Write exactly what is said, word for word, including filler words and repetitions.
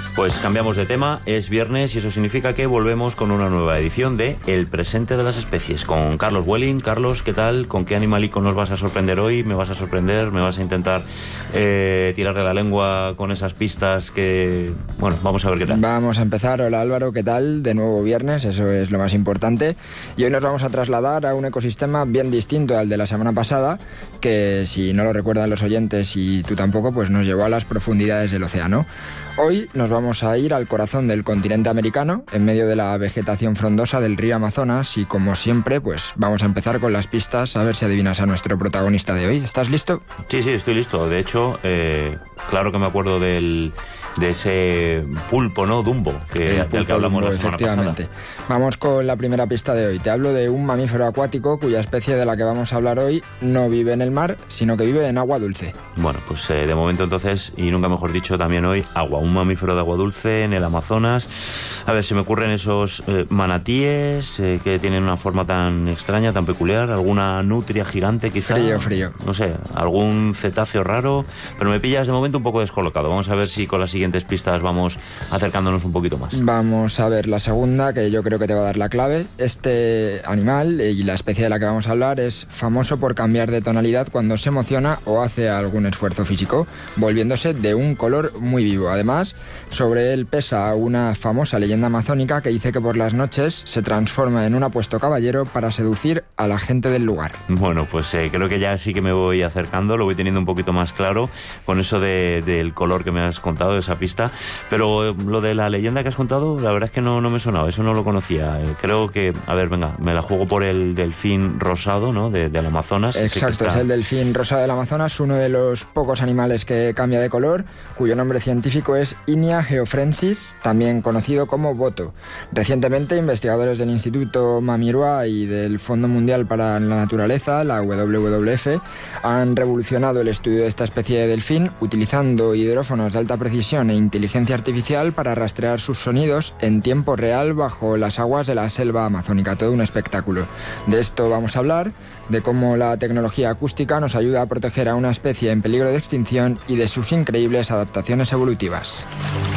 Pues cambiamos de tema, es viernes y eso significa que volvemos con una nueva edición de El presente de las especies, con Carlos Welling. Carlos, ¿qué tal? ¿Con qué animalico nos vas a sorprender hoy? ¿Me vas a sorprender? ¿Me vas a intentar eh, tirar de la lengua con esas pistas que... Bueno, vamos a ver qué tal. Vamos a empezar. Hola Álvaro, ¿qué tal? De nuevo viernes, eso es lo más importante. Y hoy nos vamos a trasladar a un ecosistema bien distinto al de la semana pasada, que si no lo recuerdan los oyentes y tú tampoco, pues nos llevó a las profundidades del océano. Hoy nos vamos a ir al corazón del continente americano, en medio de la vegetación frondosa del río Amazonas, y como siempre, pues vamos a empezar con las pistas, a ver si adivinas a nuestro protagonista de hoy. ¿Estás listo? Sí, sí, estoy listo. De hecho, eh, claro que me acuerdo del, de ese pulpo, ¿no? Dumbo, que, pulpo del que hablamos Dumbo, la semana efectivamente. pasada. Vamos con la primera pista de hoy. Te hablo de un mamífero acuático cuya especie de la que vamos a hablar hoy no vive en el mar, sino que vive en agua dulce. Bueno, pues eh, de momento entonces, y nunca mejor dicho, también hoy agua. Un mamífero de agua dulce en el Amazonas. A ver, se me ocurren esos eh, manatíes eh, que tienen una forma tan extraña, tan peculiar. Alguna nutria gigante quizá. Frío, frío. No sé, algún cetáceo raro. Pero me pillas de momento un poco descolocado. Vamos a ver si con las siguientes pistas vamos acercándonos un poquito más. Vamos a ver la segunda, que yo creo que te va a dar la clave. Este animal y la especie de la que vamos a hablar es famoso por cambiar de tonalidad cuando se emociona o hace algún esfuerzo físico, volviéndose de un color muy vivo. Además, sobre él pesa una famosa leyenda amazónica que dice que por las noches se transforma en un apuesto caballero para seducir a la gente del lugar. Bueno, pues eh, creo que ya sí que me voy acercando, lo voy teniendo un poquito más claro con eso de, del color que me has contado, de esa pista. Pero eh, lo de la leyenda que has contado, la verdad es que no, no me sonaba, eso no lo conocía. Eh, creo que, a ver, venga, me la juego por el delfín rosado, ¿no? De, del Amazonas. Exacto, está... es el delfín rosado del Amazonas, uno de los pocos animales que cambia de color, cuyo nombre científico es Inia geoffrensis, también conocido como boto. Recientemente, investigadores del Instituto Mamirua y del Fondo Mundial para la Naturaleza, la W W F, han revolucionado el estudio de esta especie de delfín utilizando hidrófonos de alta precisión e inteligencia artificial para rastrear sus sonidos en tiempo real bajo las aguas de la selva amazónica. Todo un espectáculo. De esto vamos a hablar, de cómo la tecnología acústica nos ayuda a proteger a una especie en peligro de extinción y de sus increíbles adaptaciones evolutivas.